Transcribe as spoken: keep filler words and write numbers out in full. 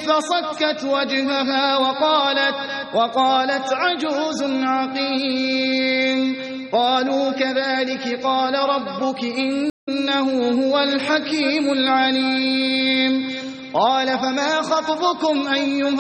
فصكت وجهها وقالت, وقالت عجوز عقيم. قالوا كذلك قال ربك إنه هو الحكيم العليم. قال فما خطبكم أيها